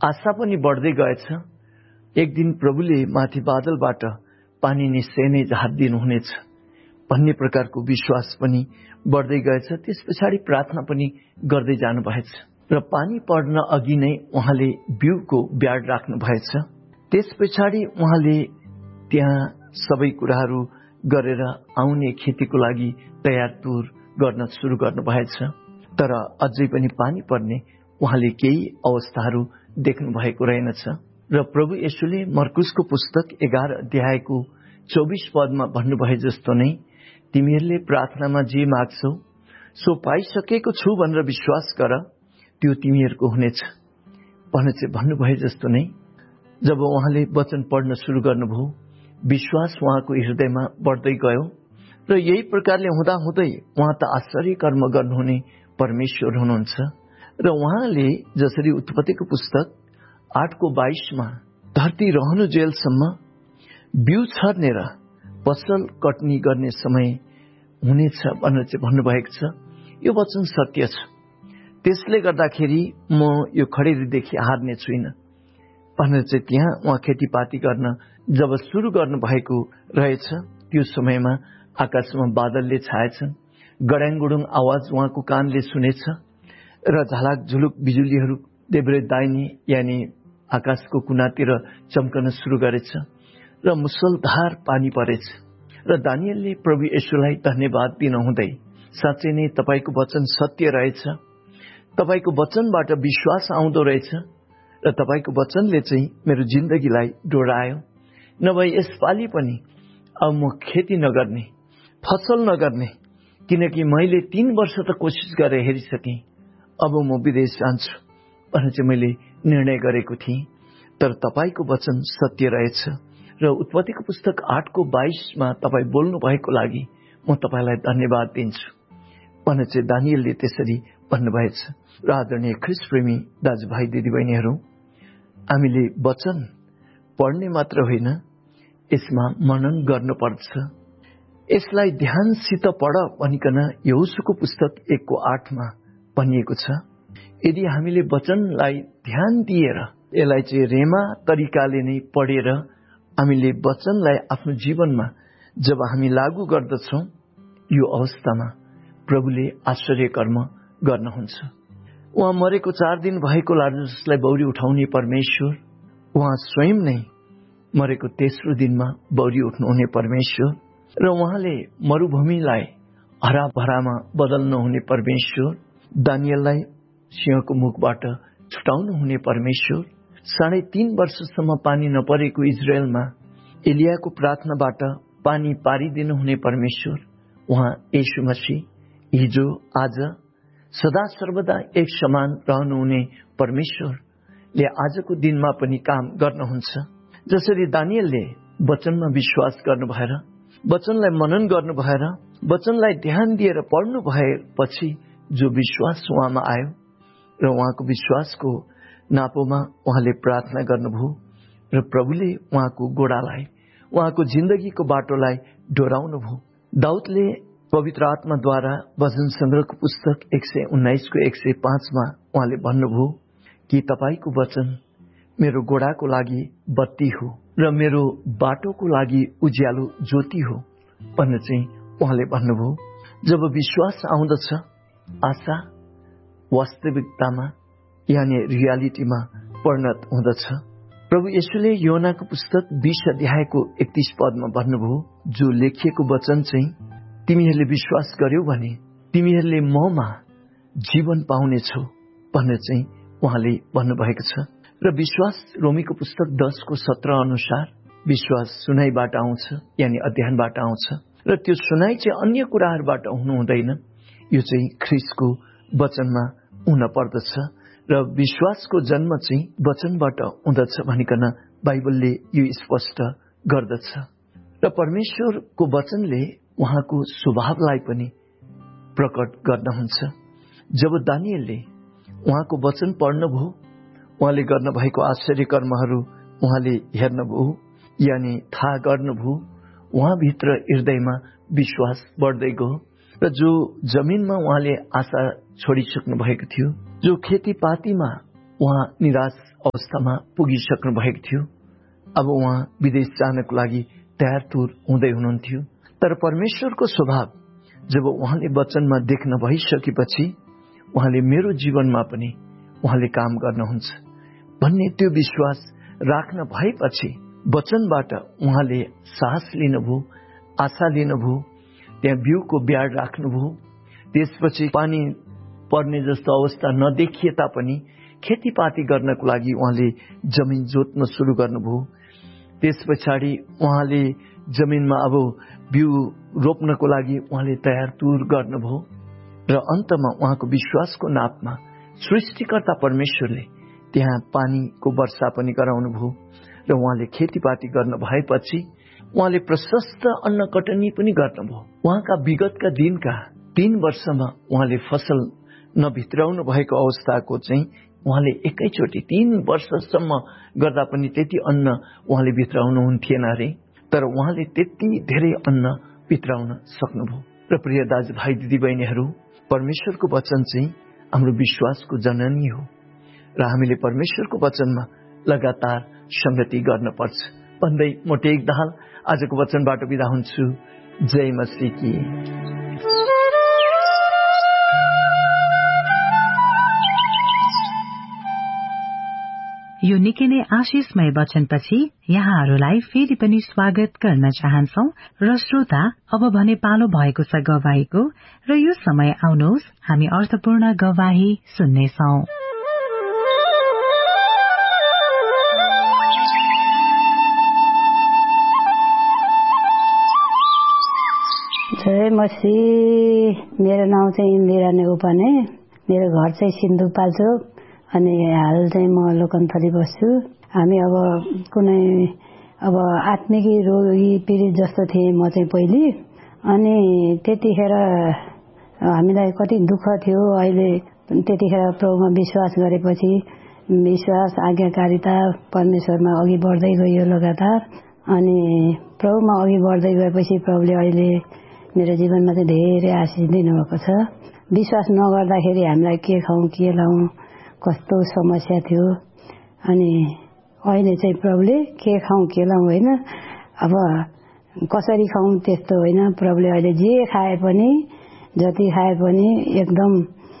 आशा पनि बढ्दै गएछ। एक दिन प्रभुले माथि बादलबाट पानी निश्चय नै झार दिनुहुनेछ भन्ने प्रकारको विश्वास पनि बढ्दै गएछ। त्यस पछाडि प्रार्थना पनि गर्दै जानु भएछ र पानी पर्न अघि नै उहाँले बिउको ब्याड राख्नु भएछ। त्यस पछाडि उहाँले त्यहाँ सबै कुराहरू गरेर आउने खेतीको लागि तयार तुर गर्न सुरु गर्नु भएछ। तर अझै पनि पानी पर्ने उहाँले केही अवस्थाहरू देख्नु भएको रहेनछ। र प्रभु येशूले मर्कुसको पुस्तक 11 अध्यायको 24 पदमा भन्नुभए जस्तो नै तिमीहरूले प्रार्थनामा जे माग्छौ सो पाइसकेको छु भनेर विश्वास गर, त्यो तिमीहरूको हुनेछ भनेर चाहिँ भन्नुभए जस्तो नै जब उहाँले वचन पढ्न सुरु गर्नुभयो, विश्वास उहाँको हृदयमा बढ्दै गयो र यही प्रकारले हुँदाहुँदै उहाँ त आश्चर्य कर्म गर्नुहुने परमेश्वर हुनुहुन्छ। र उहाँले जसरी उत्पत्तिको पुस्तक 8:22 धरती रहनु जेलसम्म बिउ छर्नेर फसल कटनी गर्ने समय हुनेछ भनेर चाहिँ भन्नुभएको छ, यो वचन सत्य छ। त्यसले गर्दाखेरि म यो खडेरीदेखि हार्ने छुइनँ भनेर चाहिँ त्यहाँ उहाँ खेतीपाती गर्न जब सुरु गर्नु भएको रहेछ, त्यो समयमा आकाशमा बादलले छाएछन्, गड्याङगुडुङ आवाज उहाँको कानले सुनेछ र झलाक झुलुक बिजुलीहरू देब्रे दाहिने यानि आकाशको कुनातिर चम्कन सुरु गरेछ र मुसलधार पानी परेछ। र दानियलले प्रभु येशूलाई धन्यवाद दिनुहुँदै, साँच्चै नै तपाईको वचन सत्य रहेछ, तपाईको वचनबाट विश्वास आउँदो रहेछ र तपाईको वचनले चाहिँ मेरो जिन्दगीलाई डोरायो। नभए यसपालि पनि अब म खेती नगर्ने, फसल नगर्ने, किनकि मैले 3 वर्ष त कोसिस गरेर हेरिसकेँ, अब म विदेश जान्छु भनेर चाहिँ मैले निर्णय गरेको थिएँ। तर तपाईको वचन सत्य रहेछ र उत्पत्तिको पुस्तक 8:22 तपाईँ बोल्नु भएको लागि म तपाईँलाई धन्यवाद दिन्छु भनेर चाहिँ दानियलले त्यसरी भन्नुभएछ। र आदरणीय ख्रीष्ट प्रेमी दाजुभाइ दिदीबहिनीहरू, हामीले वचन पढ्ने मात्र होइन, यसमा मनन गर्नुपर्छ। यसलाई ध्यानसित पढ भनिकन यहोशूको पुस्तक 1:8 भनिएको छ। यदि हामीले वचनलाई ध्यान दिएर यसलाई चाहिँ रेमा तरिकाले नै पढेर हामीले वचनलाई आफ्नो जीवनमा जब हामी लागू गर्दछौँ, यो अवस्थामा प्रभुले आश्चर्य कर्म गर्नुहुन्छ। उहाँ मरेको 4 दिन भएको लाजरसलाई बौरी उठाउने परमेश्वर, उहाँ स्वयं नै मरेको तेस्रो दिनमा बौरी उठ्नुहुने परमेश्वर र उहाँले मरुभूमिलाई हराभरामा बदल्नु हुने परमेश्वर, दानियललाई सिंहको मुखबाट छुटाउनु हुने परमेश्वर, 3.5 वर्षसम्म पानी नपरेको इजरायलमा एलियाको प्रार्थनाबाट पानी पारिदिनु हुने परमेश्वर, उहाँ येशू मसीह हिजो आज सदा सर्वदा एक समान रहनुहुने परमेश्वरले आजको दिनमा पनि काम गर्नुहुन्छ। जसरी दानियलले वचनमा विश्वास गर्नु भएर, वचनलाई मनन गर्नु भएर, वचनलाई ध्यान दिएर पढ्नु भएपछि जो विश्वास उहाँमा आयो र उहाँको विश्वासको नापोमा उहाँले प्रार्थना गर्नुभयो र प्रभुले उहाँको गोडालाई, उहाँको जिन्दगीको बाटोलाई डोराउनुभयो। दाउदले पवित्र आत्माद्वारा भजन सङ्ग्रहको पुस्तक 119 105 उहाँले भन्नुभयो कि तपाईको वचन मेरो गोडाको लागि बत्ती हो र मेरो बाटोको लागि उज्यालो ज्योति हो भनेर चाहिँ उहाँले भन्नुभयो। जब विश्वास आउँदछ, आशा वास्तविकतामा यानि रियालिटीमा परिणत हुँदछ। प्रभु येशूले योनाको पुस्तक 20 अध्यायको 31 पदमा भन्नुभयो, जो लेखिएको वचन चाहिँ तिमीहरूले विश्वास गर्यौ भने तिमीहरूले ममा जीवन पाउनेछौ भनेर चाहिँ उहाँले भन्नुभएको छ। र विश्वास रोमीको पुस्तक 10:17 अनुसार विश्वास सुनाइबाट आउँछ यानि अध्ययनबाट आउँछ र त्यो सुनाइ चाहिँ अन्य कुराहरूबाट हुनु हुँदैन, यो चाहिँ ख्रीष्टको वचनमा हुन पर्दछ र विश्वासको जन्म चाहिँ वचनबाट हुँदछ भनिकन बाइबलले यो स्पष्ट गर्दछ। र परमेश्वरको वचनले उहाँको स्वभावलाई पनि प्रकट गर्नुहुन्छ। जब दानियलले उहाँको वचन पढ्नुभयो, उहाँले गर्नुभएको आश्चर्य कर्महरू उहाँले हेर्नुभयो यानि थाहा गर्नुभयो, उहाँभित्र हृदयमा विश्वास बढ्दै गयो र जो जमिनमा उहाँले आशा छोडिसक्नु भएको थियो, जो खेतीपातीमा उहाँ निराश अवस्थामा पुगिसक्नु भएको थियो। अब उहाँ विदेश जानको लागि तयार तुर हुँदै हुनुहुन्थ्यो। तर परमेश्वरको स्वभाव जब उहाँले वचनमा देख्न भइसकेपछि उहाँले मेरो जीवनमा पनि उहाँले काम गर्नुहुन्छ भन्ने त्यो विश्वास राख्न भएपछि वचनबाट उहाँले साहस लिनुभयो, आशा लिनुभयो, त्यहाँ बिउको ब्याड राख्नुभयो। त्यसपछि पानी पर्ने जस्तो अवस्था नदेखिए तापनि खेतीपाती गर्नको लागि उहाँले जमिन जोत्न सुरु गर्नुभयो। त्यस पछाडि उहाँले जमिनमा अब बिउ रोप्नको लागि उहाँले तयार तुर गर्नुभयो र अन्तमा उहाँको विश्वासको नापमा सृष्टिकर्ता परमेश्वरले त्यहाँ पानीको वर्षा पनि गराउनुभयो र उहाँले खेतीपाती गर्न भएपछि उहाँले प्रशस्त अन्न कटनी पनि गर्नुभयो। उहाँका विगतका दिनका 3 वर्षमा उहाँले फसल नभित्राउनु भएको अवस्थाको चाहिँ उहाँले एकैचोटि 3 वर्षसम्म गर्दा पनि त्यति अन्न उहाँले भित्राउनु हुन्थेन अरे, तर उहाँले त्यति धेरै अन्न भित्राउन सक्नुभयो। र प्रिय दाजुभाइ दिदीबहिनीहरू, परमेश्वरको वचन चाहिँ हाम्रो विश्वासको जननी हो र हामीले परमेश्वरको वचनमा लगातार संगति गर्न पर्छ भन्दै म टेक दाहाल आजको वचनबाट बिदा हुन्छु। जय मसीह की। यो निकै नै आशिषमय वचनपछि यहाँहरूलाई फेरि पनि स्वागत गर्न चाहन्छौ र श्रोता, अब भने पालो भएको छ गवाहीको र यो समय आउनुहोस् हामी अर्थपूर्ण गवाही सुन्नेछौ। जय मसीह। मेरो नाउँ चाहिँ इन्दिरा नेउपाने, मेरो घर चाहिँ सिन्धुपाल्चोक अनि हाल चाहिँ म लोकन्थली बस्छु। हामी अब कुनै आत्मिक रोगी पीडित जस्तो थिएँ म चाहिँ पहिले, अनि त्यतिखेर हामीलाई कति दुःख थियो। अहिले त्यतिखेर प्रभुमा विश्वास गरेपछि विश्वास आज्ञाकारिता परमेश्वरमा अघि बढ्दै गयो लगातार। अनि प्रभुमा अघि बढ्दै गएपछि प्रभुले अहिले मेरो जीवनमा चाहिँ धेरै आशिष दिनुभएको छ। विश्वास नगर्दाखेरि हामीलाई के खाउँ के लाउँ कस्तो समस्या थियो। अनि अहिले चाहिँ प्रभुले के खाउँ के लाउँ होइन, अब कसरी खाउँ त्यस्तो होइन, प्रभुले अहिले जे खाए पनि जति खाए पनि एकदम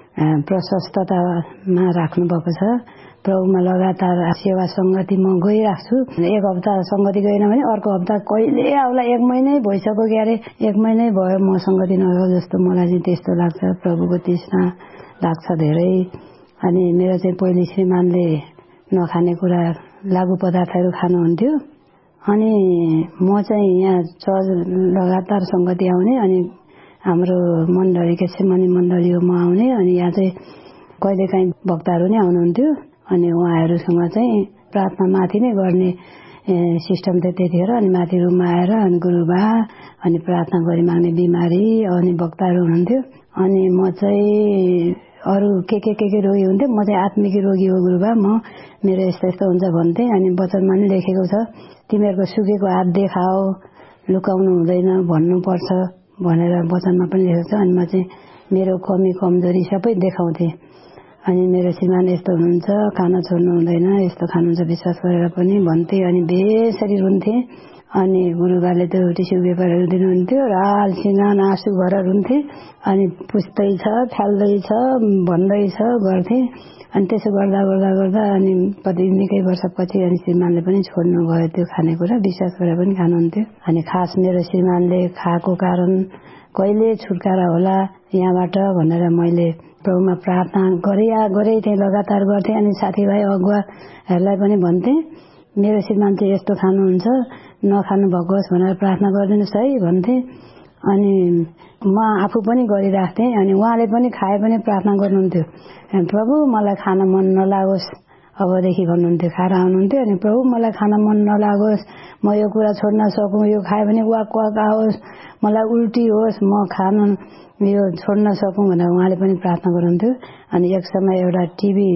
प्रशस्ततामा राख्नुभएको छ। प्रभुमा लगातार सेवा सङ्गति म गइराख्छु। एक हप्ता सङ्गति गएन भने अर्को हप्ता कहिले आउला, 1 महिनै भइसक्यो क्यारे, 1 महिनै भयो म सङ्गति नगएको जस्तो मलाई चाहिँ त्यस्तो लाग्छ। प्रभुको तृष्णा लाग्छ धेरै। अनि मेरो चाहिँ पहिले श्रीमानले नखाने कुरा लागु पदार्थहरू खानुहुन्थ्यो। अनि म चाहिँ यहाँ चर्च लगातार सङ्गति आउने, अनि हाम्रो मण्डली गेत्सेमनी मण्डली हो म आउने। अनि यहाँ चाहिँ कहिलेकाहीँ वक्ताहरू नै आउनुहुन्थ्यो। अनि उहाँहरूसँग चाहिँ प्रार्थना माथि नै गर्ने सिस्टम थियो त्यतिखेर। अनि माथि रुममा आएर अनि गुरुबा अनि प्रार्थना गरी माग्ने बिमारी अनि वक्ताहरू हुनुहुन्थ्यो। अनि म चाहिँ अरू के रोगी हुन्थ्यो, म चाहिँ आत्मिक रोगी हो गुरुबा, म मेरो यस्तो यस्तो हुन्छ भन्थेँ। अनि वचनमा पनि लेखेको छ, तिमीहरूको सुकेको हात देखाओ, लुकाउनु हुँदैन, भन्नुपर्छ भनेर वचनमा पनि लेखेको छ। अनि म चाहिँ मेरो कमी कमजोरी सबै देखाउँथेँ। अनि मेरो श्रीमान यस्तो हुनुहुन्छ, खाना छोड्नु हुँदैन, यस्तो खानुहुन्छ विश्वास गरेर पनि भन्थे। अनि बेसरी रुन्थे। अनि गुरुबाले त्यो टिस्यु पेपरहरू दिनुहुन्थ्यो र आल्सिना आँसु भएर रुन्थे। अनि पुस्दैछ, फाल्दैछ, भन्दैछ गर्थे। अनि त्यसो गर्दा गर्दा गर्दा अनि कति निकै वर्षपछि अनि श्रीमानले पनि छोड्नु भयो त्यो खानेकुरा, विश्वास गरेर पनि खानुहुन्थ्यो। अनि खास मेरो श्रीमानले खाएको कारण कहिले छुटकारा होला यहाँबाट भनेर मैले प्रभुमा प्रार्थना गरे थिएँ, लगातार गर्थेँ। अनि साथीभाइ अगुवाहरूलाई पनि भन्थेँ, मेरो श्रीमान चाहिँ यस्तो खानुहुन्छ, नखानु भएको होस् भनेर प्रार्थना गरिदिनुहोस् है भन्थेँ। अनि म आफू पनि गरिराख्थेँ। अनि उहाँले पनि खाए पनि प्रार्थना गर्नुहुन्थ्यो, प्रभु मलाई खान मन नलागोस् अबदेखि भन्नुहुन्थ्यो। खाएर आउनुहुन्थ्यो। अनि प्रभु मलाई खान मन नलागोस्, म यो कुरा छोड्न सकूँ, यो खायो भने वाक वाक आओस्, मलाई उल्टी होस्, म खान यो छोड्न सकूँ भनेर उहाँले पनि प्रार्थना गर्नुहुन्थ्यो। अनि एक समय एउटा टिबी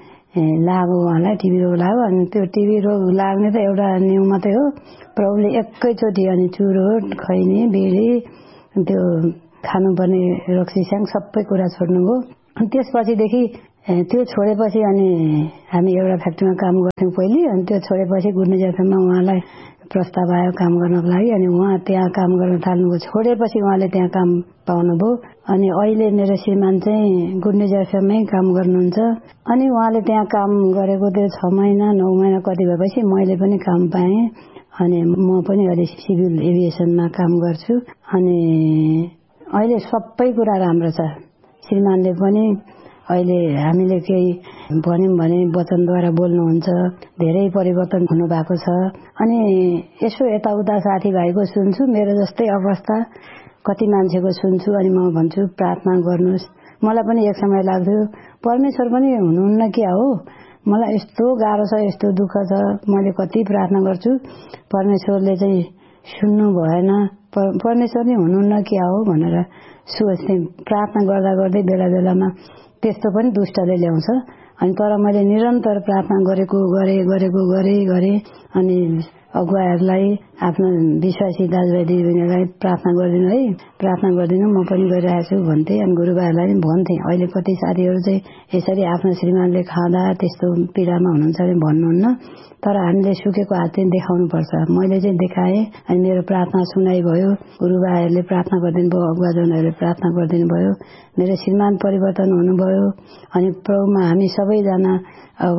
लाग्यो, उहाँलाई टिबी रोग लाग्यो। अनि त्यो टिबी रोग लाग्ने त एउटा नियम मात्रै हो, प्रभुले एकैचोटि अनि चुरोट, खैनी, बिडी, त्यो खानुपर्ने रक्सीस्याङ सबै कुरा छोड्नुभयो। अनि त्यसपछिदेखि त्यो छोडेपछि अनि हामी एउटा फ्याक्ट्रीमा काम गर्थ्यौँ पहिले। अनि त्यो छोडेपछि गुड न्युज एफएममा उहाँलाई प्रस्ताव आयो काम गर्नको लागि। अनि उहाँ त्यहाँ काम गर्न थाल्नुभयो। छोडेपछि उहाँले त्यहाँ काम पाउनुभयो। अनि अहिले मेरो श्रीमान चाहिँ गुड न्युज एफएममै काम गर्नुहुन्छ। अनि उहाँले त्यहाँ काम गरेको त्यो 6 महिना 9 महिना कति भएपछि मैले पनि काम पाएँ। अनि म पनि अहिले सिभिल एभिएसनमा काम गर्छु। अनि अहिले सबै कुरा राम्रो छ। श्रीमानले पनि अहिले हामीले केही भन्यौं भने वचनद्वारा बोल्नुहुन्छ। धेरै परिवर्तन हुनुभएको छ। अनि यसो यताउता साथीभाइको सुन्छु, मेरो जस्तै अवस्था कति मान्छेको सुन्छु। अनि म भन्छु प्रार्थना गर्नुहोस्। मलाई पनि एक समय लाग्थ्यो परमेश्वर पनि हुनुहुन्न क्या हो, मलाई यस्तो गाह्रो छ, यस्तो दुःख छ, मैले कति प्रार्थना गर्छु परमेश्वरले चाहिँ सुन्नु भएन, परमेश्वर नै हुनुहुन्न क्या हो भनेर सोच्थेँ। प्रार्थना गर्दा गर्दै बेला बेलामा त्यस्तो पनि दुष्टले ल्याउँछ। अनि तर मैले निरन्तर प्रार्थना गरेँ। अनि अगुवाहरूलाई आफ्नो विश्वासी दाजुभाइ दिदीबहिनीलाई प्रार्थना गरिदिनु है, प्रार्थना गरिदिनु, म पनि गरिरहेको छु भन्थे। अनि गुरुबाहरूलाई पनि भन्थे। अहिले कति साथीहरू चाहिँ यसरी आफ्नो श्रीमानले खाँदा त्यस्तो पीडामा हुनुहुन्छ भने भन्नुहुन्न, तर हामीले सुकेको हात चाहिँ देखाउनुपर्छ। मैले चाहिँ देखाएँ। अनि मेरो प्रार्थना सुनाइ भयो। गुरुबाहरूले प्रार्थना गरिदिनु भयो, अगुवाजनहरूले प्रार्थना गरिदिनु भयो। मेरो श्रीमान परिवर्तन हुनुभयो। अनि प्रभुमा हामी सबैजना अब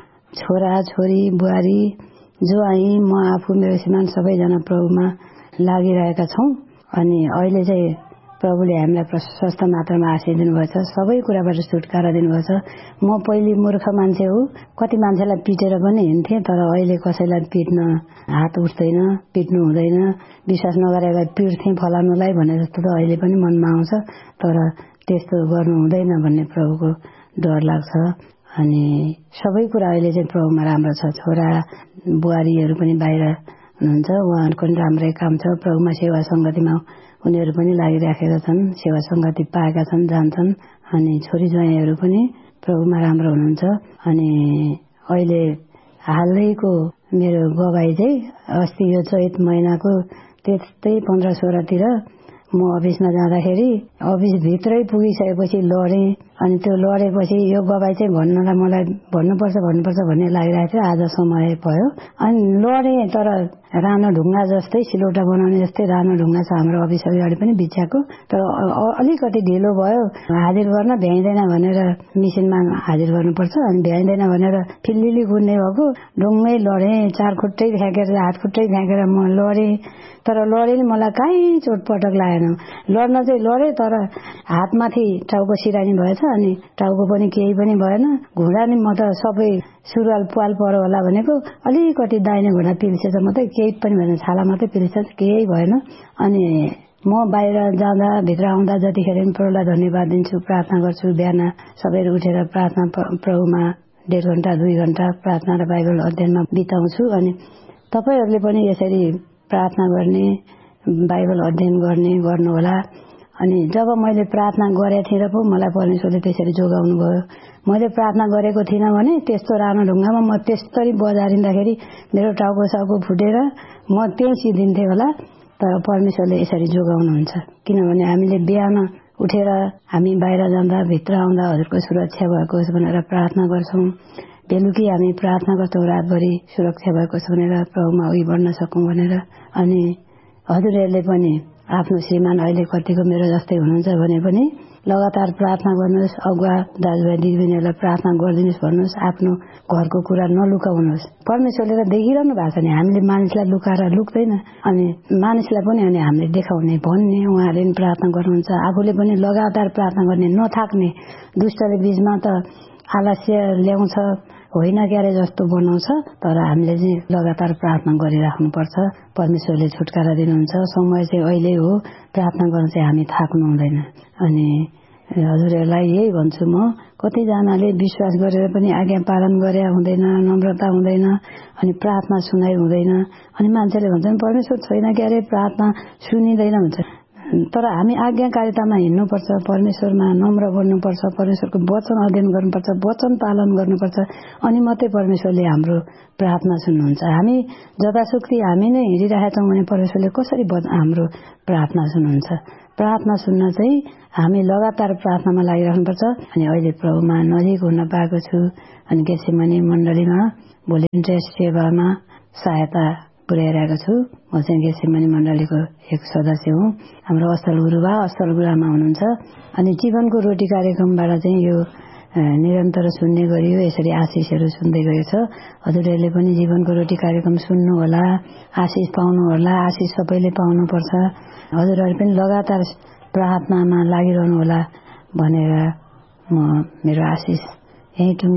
छोरा छोरी बुहारी ज्वाइँ म आफू मेरो श्रीमान सबैजना प्रभुमा लागिरहेका छौँ। अनि अहिले चाहिँ प्रभुले हामीलाई प्रशस्त मात्रामा आशिष दिनुभएछ, सबै कुराबाट छुटकारा दिनुभएछ। म पहिले मूर्ख मान्छे हो, कति मान्छेलाई पिटेर पनि हिँड्थेँ, तर अहिले कसैलाई पिट्न हात उठ्दैन, पिट्नु हुँदैन। विश्वास नगरेर पिट्थेँ फलानुलाई भने जस्तो त अहिले पनि मनमा आउँछ, तर त्यस्तो गर्नु हुँदैन भन्ने प्रभुको डर लाग्छ। अनि सबै कुरा अहिले चाहिँ प्रभुमा राम्रो छ। छोरा बुहारीहरू पनि बाहिर हुनुहुन्छ, उहाँहरूको पनि राम्रै काम छ। प्रभुमा सेवा सङ्गतिमा उनीहरू पनि लागिराखेका छन्, सेवा सङ्गति पाएका छन्, जान्छन्। अनि छोरी ज्वाइँहरू पनि प्रभुमा राम्रो हुनुहुन्छ। अनि अहिले हालैको मेरो गवाई चाहिँ अस्ति यो चैत महिनाको त्यस्तै 15-16 म अफिसमा जाँदाखेरि अफिसभित्रै पुगिसकेपछि लडेँ। अनि त्यो लडेपछि यो गवाई चाहिँ भन्नलाई मलाई भन्नुपर्छ भन्ने लागिरहेको थियो। आज समय भयो। अनि लडेँ, तर रानो ढुङ्गा जस्तै सिलौटा बनाउने जस्तै रानो ढुङ्गा छ हाम्रो अफिस अगाडि पनि बिछ्याएको। तर अलिकति ढिलो भयो, हाजिर गर्न भ्याइँदैन भनेर मिसिनमा हाजिर गर्नुपर्छ। अनि भ्याइँदैन भनेर फिल्लिली गुन्ने भएको ढुङ्गै लडेँ। 4 खुट्टै फ्याँकेर हात खुट्टै फ्याँकेर म लडेँ। तर लडेँ नि मलाई कहीँ चोटपटक लागेन। लड्न चाहिँ लडेँ, तर हातमाथि टाउको सिरानी भएछ। अनि टाउको पनि केही पनि भएन। घुँडा नि म त सबै सुरुवाल पाल पऱ्यो होला भनेको अलिकति दाहिने घुँडा पिल्सेछ मात्रै, केही पनि भएन, छाला मात्रै पिल्सेछ, केही भएन। अनि म बाहिर जाँदा भित्र आउँदा जतिखेर पनि प्रभुलाई धन्यवाद दिन्छु, प्रार्थना गर्छु। बिहान सबैले उठेर प्रार्थना प्रभुमा 1.5 घण्टा 2 घण्टा प्रार्थना र बाइबल अध्ययनमा बिताउँछु। अनि तपाईहरूले पनि यसरी प्रार्थना गर्ने, बाइबल अध्ययन गर्नुहोला। अनि जब मैले प्रार्थना गरेको थिएँ र पो मलाई परमेश्वरले त्यसरी जोगाउनु भयो। मैले प्रार्थना गरेको थिइनँ भने त्यस्तो रानो ढुङ्गामा म त्यस्तरी बजारिँदाखेरि मेरो टाउको साउको फुटेर म त्यही सिद्धिन्थेँ होला। तर परमेश्वरले यसरी जोगाउनुहुन्छ, किनभने हामीले बिहान उठेर हामी बाहिर जाँदा भित्र आउँदा हजुरको सुरक्षा भएको होस् भनेर प्रार्थना गर्छौँ। बेलुकी हामी प्रार्थना गर्छौँ रातभरि सुरक्षा भएको छ भनेर, प्रभुमा अघि बढ्न सकौँ भनेर। अनि हजुरहरूले पनि आफ्नो श्रीमान अहिले कतिको मेरो जस्तै हुनुहुन्छ भने पनि लगातार प्रार्थना गर्नुहोस्। अगुवा दाजुभाइ दिदीबहिनीहरूलाई प्रार्थना गरिदिनुहोस् भन्नुहोस्। आफ्नो घरको कुरा नलुकाउनुहोस्। परमेश्वरले त देखिरहनु भएको छ नि, हामीले मानिसलाई लुकाएर लुक्दैन। अनि मानिसलाई पनि अनि हामीले देखाउने भन्ने उहाँहरूले पनि प्रार्थना गर्नुहुन्छ। आफूले पनि लगातार प्रार्थना गर्ने, नथाक्ने। दुष्टले बीचमा त आलस्य ल्याउँछ, होइन क्यारे जस्तो बनाउँछ, तर हामीले चाहिँ लगातार प्रार्थना गरिराख्नुपर्छ। परमेश्वरले छुटकारा दिनुहुन्छ। समय चाहिँ अहिले हो, प्रार्थना गर्न चाहिँ हामी थाक्नु हुँदैन। अनि हजुरहरूलाई यही भन्छु म, कतिजनाले विश्वास गरेर पनि आज्ञा पालन गरे हुँदैन, नम्रता हुँदैन, अनि प्रार्थना सुनाइ हुँदैन। अनि मान्छेले भन्छन् परमेश्वर छैन क्यारे, प्रार्थना सुनिँदैन भन्छ। तर हामी आज्ञाकारितामा हिँड्नुपर्छ, परमेश्वरमा नम्र बन्नुपर्छ, परमेश्वरको वचन अध्ययन गर्नुपर्छ, वचन पालन गर्नुपर्छ। अनि मात्रै परमेश्वरले हाम्रो प्रार्थना सुन्नुहुन्छ। हामी जतासुकै हामी नै हिँडिरहेका छौँ भने परमेश्वरले कसरी हाम्रो प्रार्थना सुन्नुहुन्छ। प्रार्थना सुन्न चाहिँ हामी लगातार प्रार्थनामा लागिराख्नुपर्छ। अनि अहिले प्रभुमा नजिक हुन पाएको छु। अनि गेत्सेमनी मण्डलीमा भोलिन्टियर सेवामा सहायता पुर्याइरहेको छु। म चाहिँ गेत्सेमनी मण्डलीको एक सदस्य हुँ। हाम्रो असल गुरुबा असल गुरुआमा हुनुहुन्छ। अनि जीवनको रोटी कार्यक्रमबाट चाहिँ यो निरन्तर सुन्ने गरियो। यसरी आशिषहरू सुन्दै गएछ। हजुरहरूले पनि जीवनको रोटी कार्यक्रम सुन्नु होला, आशिष पाउनु होला। आशिष सबैले पाउनुपर्छ। हजुरहरू पनि लगातार प्रार्थनामा लागिरहनु होला भनेर म मेरो आशिष यही